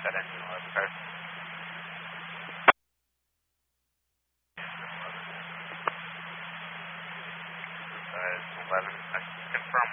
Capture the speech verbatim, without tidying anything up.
that engine was, sir. Size eleven, I confirm